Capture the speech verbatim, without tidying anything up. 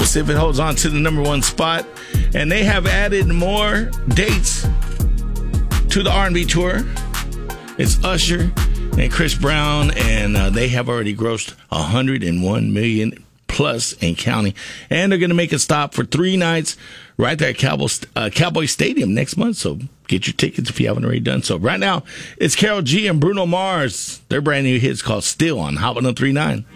We'll see if it holds on to the number one spot. And they have added more dates to the R and B tour. It's Usher and Chris Brown, and uh, they have already grossed one hundred one million dollars plus and counting. And they're going to make a stop for three nights right there at Cowboy, uh, Cowboy Stadium next month. So get your tickets if you haven't already done so. Right now, it's Karol G and Bruno Mars. Their brand new hit's called Still on Hot one oh three point nine.